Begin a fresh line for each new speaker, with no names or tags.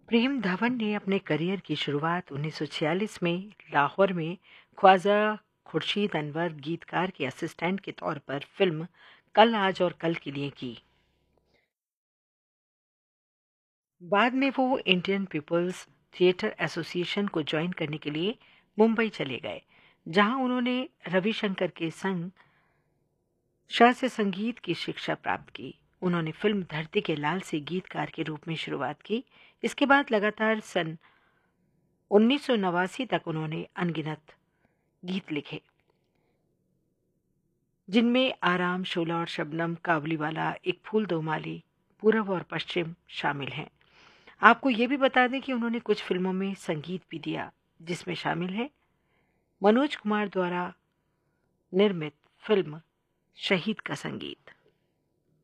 प्रेम धवन ने अपने करियर की शुरुआत 1946 में लाहौर में ख्वाजा खुर्शीद अनवर गीतकार के असिस्टेंट के तौर पर फिल्म कल आज और कल के लिए की। बाद में वो इंडियन पीपल्स थिएटर एसोसिएशन को ज्वाइन करने के लिए मुंबई चले गए, जहां उन्होंने रविशंकर के संग शाह से संगीत की शिक्षा प्राप्त की। उन्होंने फिल्म धरती के लाल से गीतकार के रूप में शुरुआत की। इसके बाद लगातार सन 1989 तक उन्होंने अनगिनत गीत लिखे, जिनमें आराम, शोला और शबनम, काबुलीवाला, एक फूल दो माली, पूरब और पश्चिम शामिल हैं। आपको ये भी बता दें कि उन्होंने कुछ फिल्मों में संगीत भी दिया, जिसमें शामिल है मनोज कुमार द्वारा निर्मित फिल्म शहीद का संगीत।